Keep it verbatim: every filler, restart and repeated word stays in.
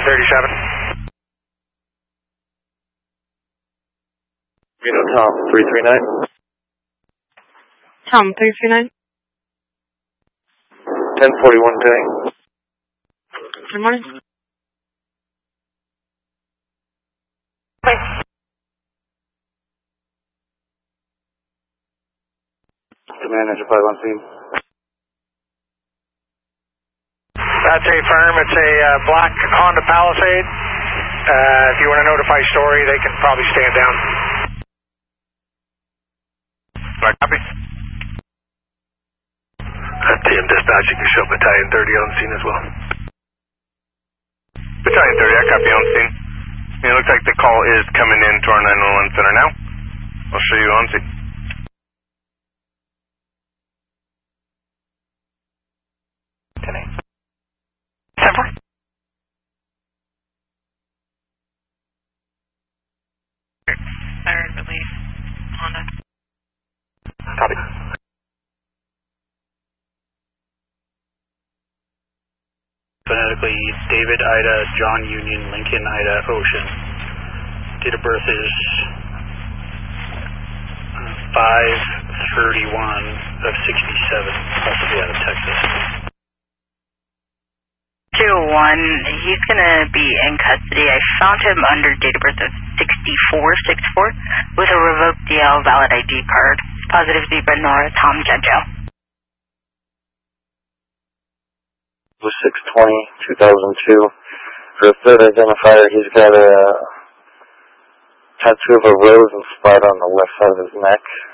thirty-seven. You know, Tom, three three nine. Tom, three three nine. ten forty-one day. Good morning. Manager five one three. That's a firm. It's a uh, black Honda Palisade. Uh, if you want to notify Story, they can probably stand down. Right, copy. Uh, T M dispatch, you can show Battalion thirty on scene as well. Battalion thirty, I copy on scene. It looks like the call is coming in to our nine one one center now. I'll show you on scene. Siren relief on it. Copy. Phonetically, David, Ida, John, Union, Lincoln, Ida, Ocean. Date of birth is five thirty-one of sixty-seven, possibly out of Texas. two one, he's going to be in custody. I found him under date of birth of sixty-four sixty-four with a revoked D L valid I D card. Positive Zebra Nora Tom Judgeo. six twenty, two thousand two. For a third identifier, he's got a tattoo of a rose and spot on the left side of his neck.